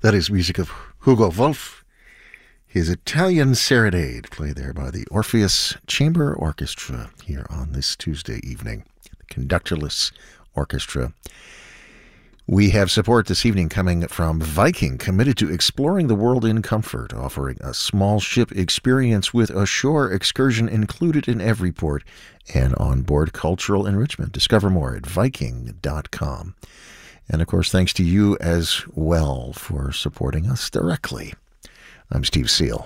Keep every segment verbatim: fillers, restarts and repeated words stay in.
That is music of Hugo Wolf, his Italian Serenade, played there by the Orpheus Chamber Orchestra here on this Tuesday evening. The conductorless orchestra. We have support this evening coming from Viking, committed to exploring the world in comfort, offering a small ship experience with a shore excursion included in every port and onboard cultural enrichment. Discover more at viking dot com. And, of course, thanks to you as well for supporting us directly. I'm Steve Seal.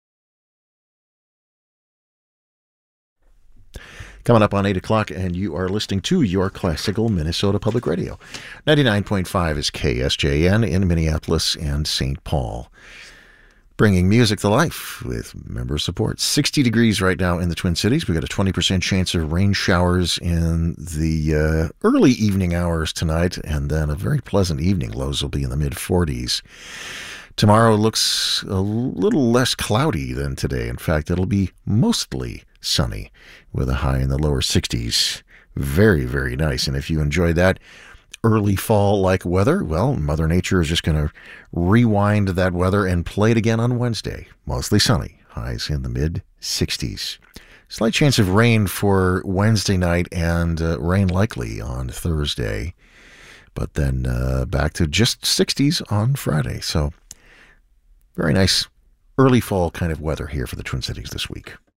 Coming up on eight o'clock, and you are listening to your classical Minnesota Public Radio. ninety-nine point five is K S J N in Minneapolis and Saint Paul. Bringing music to life with member support. sixty degrees right now in the Twin Cities. We've got a twenty percent chance of rain showers in the uh, early evening hours tonight, and then a very pleasant evening. Lows will be in the mid forties. Tomorrow looks a little less cloudy than today. In fact, it'll be mostly sunny with a high in the lower sixties. Very, very nice. And if you enjoy that early fall-like weather, well, Mother Nature is just going to rewind that weather and play it again on Wednesday. Mostly sunny, highs in the mid-sixties. Slight chance of rain for Wednesday night and uh, rain likely on Thursday. But then uh, back to just sixties on Friday. So very nice early fall kind of weather here for the Twin Cities this week.